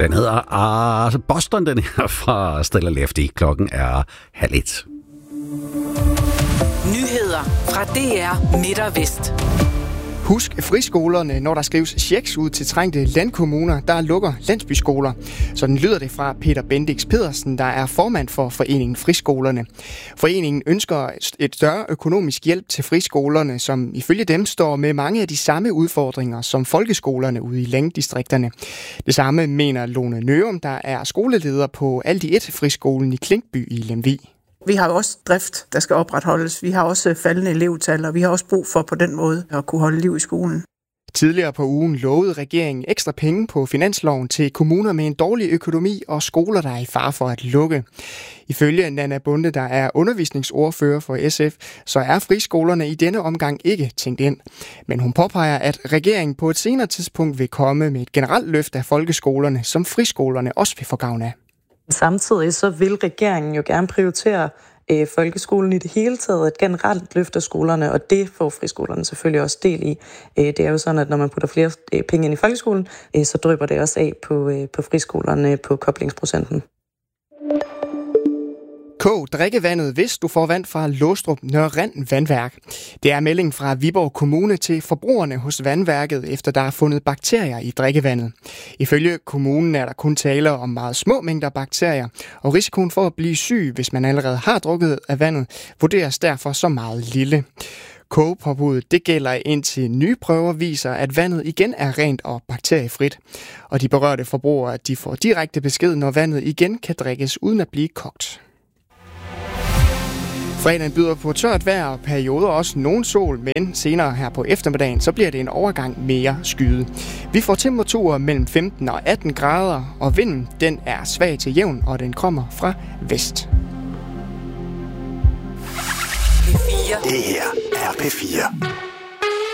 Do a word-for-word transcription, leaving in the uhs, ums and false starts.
Den hedder Ars Boston, den her fra Stella Lefty. Klokken er halv et. Nyheder fra D R Midt og Vest. Husk friskolerne, når der skrives checks ud til trængte landkommuner, der lukker landsbyskoler. Sådan lyder det fra Peter Bendix Pedersen, der er formand for Foreningen Friskolerne. Foreningen ønsker et større økonomisk hjælp til friskolerne, som ifølge dem står med mange af de samme udfordringer som folkeskolerne ude i landdistrikterne. Det samme mener Lone Nørum, der er skoleleder på Aldi et friskolen i Klinkby i Lemvig. Vi har jo også drift, der skal opretholdes. Vi har også faldende elevtal, og vi har også brug for på den måde at kunne holde liv i skolen. Tidligere på ugen lovede regeringen ekstra penge på finansloven til kommuner med en dårlig økonomi og skoler, der er i fare for at lukke. Ifølge Nanna Bonde, der er undervisningsordfører for S F, så er friskolerne i denne omgang ikke tænkt ind. Men hun påpeger, at regeringen på et senere tidspunkt vil komme med et generelt løft af folkeskolerne, som friskolerne også vil få gavn af. Samtidig så vil regeringen jo gerne prioritere øh, folkeskolen i det hele taget, et generelt løft af skolerne, og det får friskolerne selvfølgelig også del i. Øh, det er jo sådan, at når man putter flere øh, penge ind i folkeskolen, øh, så drypper det også af på, øh, på friskolerne på koblingsprocenten. Kog drikkevandet, hvis du får vand fra Låstrup Nørre Rand vandværk. Det er meldingen fra Viborg Kommune til forbrugerne hos vandværket, efter der er fundet bakterier i drikkevandet. Ifølge kommunen er der kun tale om meget små mængder bakterier, og risikoen for at blive syg, hvis man allerede har drukket af vandet, vurderes derfor så meget lille. Kogepåbuddet det gælder indtil nye prøver viser, at vandet igen er rent og bakteriefrit. Og de berørte forbrugere de får direkte besked, når vandet igen kan drikkes uden at blive kogt. Fredagen byder på tørt vejr og perioder også nogen sol, men senere her på eftermiddagen, så bliver det en overgang mere skyet. Vi får temperaturer mellem femten og atten grader, og vinden den er svag til jævn, og den kommer fra vest. P fire. Det her er P fire.